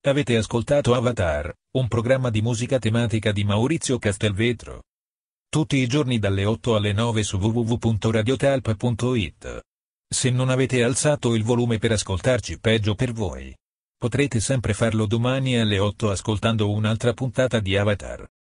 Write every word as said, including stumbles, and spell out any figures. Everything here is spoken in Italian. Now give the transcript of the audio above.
Avete ascoltato Avatar, un programma di musica tematica di Maurizio Castelvetro. Tutti i giorni dalle otto alle nove su w w w punto radiotalpa punto it. Se non avete alzato il volume per ascoltarci, peggio per voi. Potrete sempre farlo domani alle otto ascoltando un'altra puntata di Avatar.